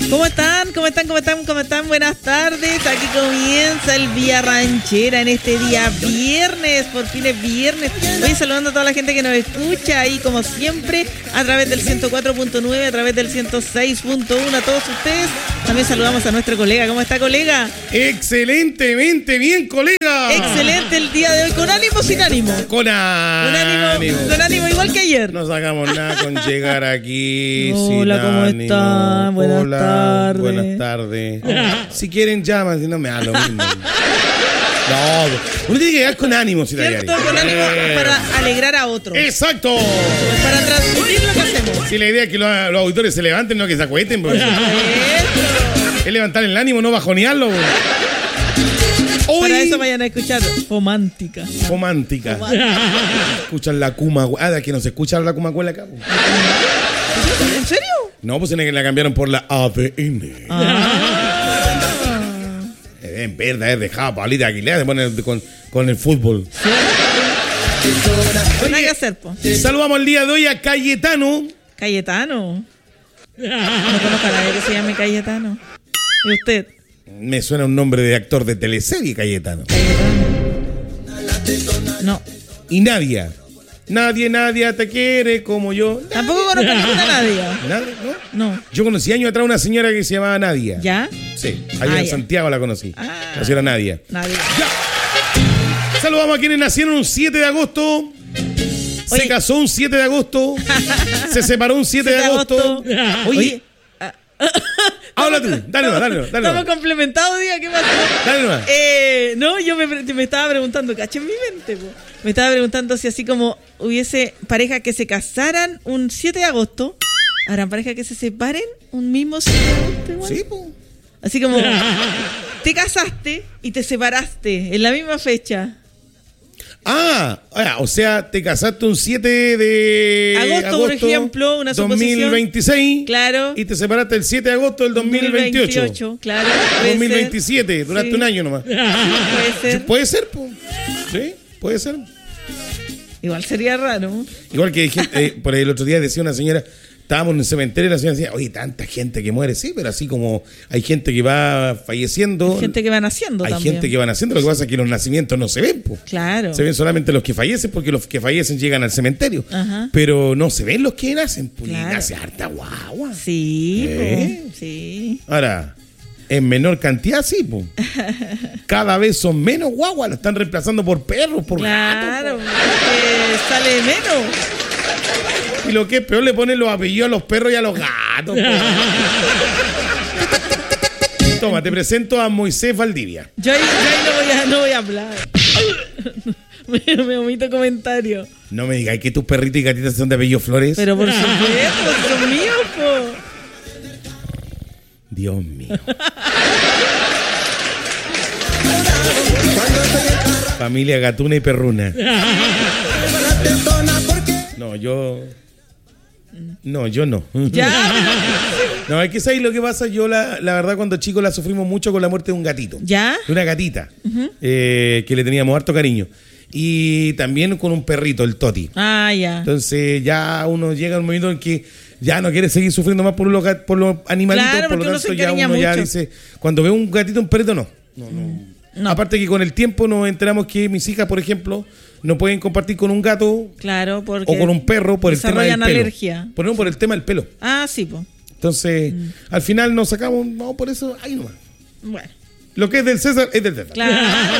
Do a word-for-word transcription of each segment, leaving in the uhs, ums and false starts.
¿Cómo están? ¿Cómo están? ¿Cómo están? ¿Cómo están? Buenas tardes. Aquí comienza el Vía Ranchera en este día viernes. Por fin es viernes. Voy saludando a toda la gente que nos escucha ahí como siempre a través del ciento cuatro punto nueve, a través del ciento seis punto uno. A todos ustedes. También saludamos a nuestro colega. ¿Cómo está, colega? Excelentemente bien, colega. Excelente el día de hoy. ¿Con ánimo o sin ánimo? Con ánimo. Con ánimo. Con ánimo igual que ayer. No sacamos nada con llegar aquí. Hola, sin ¿cómo ánimo. están? Buenas Hola, tardes. Buenas tardes. Si quieren, llaman, si no me da lo mismo. No, uno tiene que llegar con ánimo, si ¿Cierto? Con ánimo para alegrar a otros. Exacto. Para transmitir lo que hacemos. Si la idea es que los, los auditores se levanten, no que se acuesten. Porque es levantar el ánimo, no bajonearlo. Hoy, para eso vayan a escuchar Fomántica. Fomántica. Escuchan la Kuma. Ah, que no se escucha la Kuma acá. ¿En serio? No, pues la cambiaron por la A D N. Ah. En verdad, es dejada Pablita Aguilera, se pone con, con el fútbol. Sí. Nada que hacer, po. Saludamos el día de hoy a Cayetano. Cayetano. No conozco a nadie que se llame Cayetano. ¿Y usted? Me suena un nombre de actor de teleserie, Cayetano. Cayetano. No. Y Nadia. Nadie, nadie te quiere como yo. Tampoco conozco a ninguna Nadia. ¿Nadia? ¿No? No. Yo conocí años atrás una señora que se llamaba Nadia. ¿Ya? Sí, allá ah, en ya. Santiago la conocí. Ah. La señora Nadia. Nadia. Ya. Saludamos a quienes nacieron un siete de agosto. Oye. Se casó un siete de agosto. Se separó un siete de agosto. Oye. Oye. Habla tú, dale más, dale más, dale Estamos más. complementados, diga, ¿qué pasó? Dale más. Eh, no, yo me, me estaba preguntando, caché en mi mente, po. Me estaba preguntando si así como hubiese pareja que se casaran un siete de agosto, habrán pareja que se separen un mismo siete de agosto igual. Sí, pues. Así como te casaste y te separaste en la misma fecha. Ah, o sea, te casaste un siete de Agosto, agosto, por ejemplo, una suposición. dos mil veintiséis. Claro. Y te separaste el siete de agosto del dos mil veintiocho. Claro. dos mil veintisiete, duraste Sí. un año nomás. Puede ser. Puede ser, pues. Sí, puede ser. Igual sería raro. Igual que gente, eh, por ahí el otro día decía una señora, estábamos en el cementerio y la señora decía, oye, tanta gente que muere, sí, pero así como hay gente que va falleciendo. Hay gente que va naciendo hay también. gente que va naciendo, lo que pasa es que los nacimientos no se ven, pues. Claro. Se ven solamente los que fallecen porque los que fallecen llegan al cementerio. Ajá. Pero no se ven los que nacen, pues. Claro. Y nace harta guagua. Sí, ¿Eh? po, sí. Ahora, en menor cantidad, sí, pues. Cada vez son menos guaguas, la están reemplazando por perros, por Claro, gatos. porque sale menos. Y lo que es peor, le ponen los apellidos a los perros y a los gatos. Toma, te presento a Moisés Valdivia. Yo ahí, yo ahí no, voy a, no voy a hablar. me, me omito comentario. No me digas que tus perritos y gatitas son de apellido Flores. Pero por supuesto, son míos, po. Dios mío. Familia Gatuna y Perruna. No, yo... No, yo no. Ya. No, es que ¿sabes lo que pasa? Yo, la, la verdad, cuando chicos la sufrimos mucho con la muerte de un gatito. ¿Ya? De una gatita. Uh-huh. eh, que le teníamos harto cariño. Y también con un perrito, el Toti. Ah, ya. Entonces ya uno llega a un momento en que ya no quiere seguir sufriendo más por los, gat- por los animalitos. Claro, por lo porque uno tanto, se ya uno encariña ya mucho. dice, cuando ve un gatito, un perrito, no. No, no. No. Aparte que con el tiempo nos enteramos que mis hijas, por ejemplo, no pueden compartir con un gato Claro, porque o con un perro por el tema del desarrollan pelo. alergia. Por, no, por el tema del pelo. Ah, sí, po. Entonces, Mm. al final nos sacamos, no, por eso, ahí nomás. Bueno, Lo que es del César es del César. claro.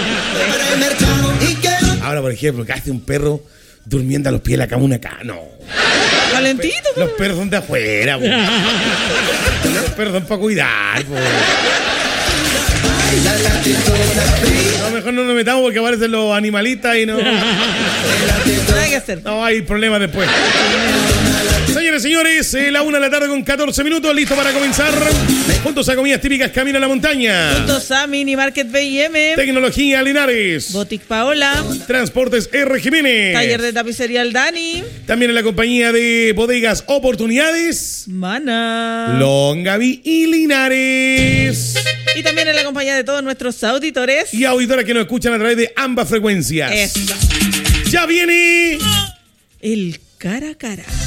Ahora, por ejemplo, que hace un perro durmiendo a los pies de la cama una cama. No. Calentito, po. Los perros son de afuera, po. Los perros son para cuidar, po. No, mejor no nos metamos porque aparecen los animalistas y no. Nada que hacer. No hay problemas después. Señores, señores, eh, la una de la tarde con catorce minutos, listo para comenzar. Juntos a Comidas Típicas Camino a la Montaña. Juntos a Mini Market B y M. Tecnología Linares. Botic Paola. Transportes R. Jiménez. Taller de tapicería El Dani. También en la compañía de Bodegas Oportunidades. Mana. Longaví y Linares. Y también en la compañía de todos nuestros auditores. Y auditoras que nos escuchan a través de ambas frecuencias. Eso. Ya viene El cara a cara.